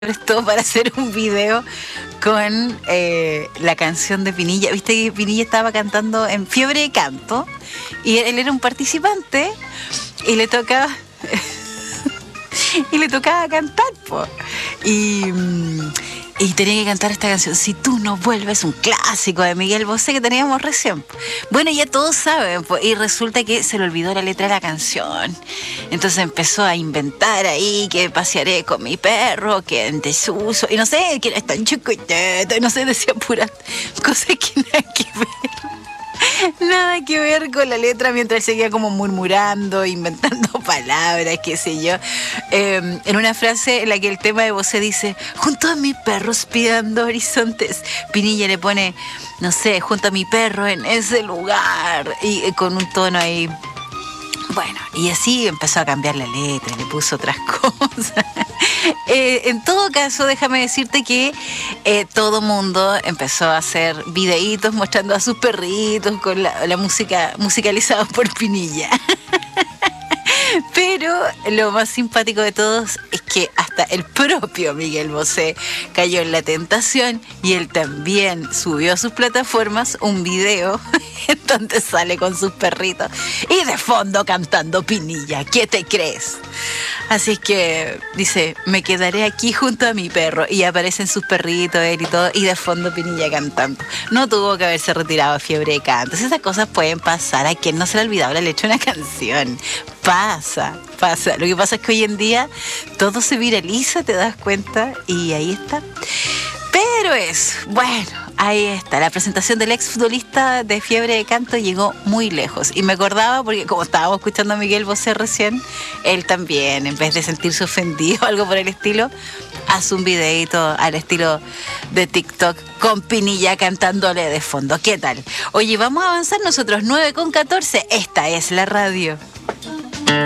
prestó para hacer un video con la canción de Pinilla. Viste que Pinilla estaba cantando en Fiebre de Canto y él era un participante y le tocaba y le tocaba cantar, po. Y tenía que cantar esta canción, Si tú no vuelves, un clásico de Miguel Bosé que teníamos recién. Bueno, ya todos saben, po, y resulta que se le olvidó la letra de la canción. Entonces empezó a inventar ahí que pasearé con mi perro, que en desuso, y no sé, que era tan chiquitito, y no sé, decía puras cosas que nada que ver. Nada que ver con la letra, mientras él seguía como murmurando, inventando palabras, qué sé yo. En una frase en la que el tema de Bosé dice, junto a mi perro espiando horizontes, Pinilla le pone, no sé, junto a mi perro en ese lugar, y con un tono ahí. Bueno, y así empezó a cambiar la letra, le puso otras cosas. En todo caso, déjame decirte que todo mundo empezó a hacer videitos mostrando a sus perritos con la música musicalizada por Pinilla. Pero lo más simpático de todos es que hasta el propio Miguel Bosé cayó en la tentación y él también subió a sus plataformas un video en donde sale con sus perritos y de fondo cantando Pinilla. ¿Qué te crees? Así que dice, me quedaré aquí junto a mi perro, y aparecen sus perritos, él y todo, y de fondo Pinilla cantando. No tuvo que haberse retirado a Fiebre de Canto. Esas cosas pueden pasar. A quien no se le ha olvidado la letra de una canción. Pasa. Lo que pasa es que hoy en día todo se viraliza, te das cuenta, y ahí está. Pero eso, bueno, ahí está. La presentación del exfutbolista de Fiebre de Canto llegó muy lejos. Y me acordaba porque como estábamos escuchando a Miguel Bosé recién, él también, en vez de sentirse ofendido o algo por el estilo, hace un videito al estilo de TikTok con Pinilla cantándole de fondo. ¿Qué tal? Oye, vamos a avanzar nosotros, 9:14. Esta es la radio.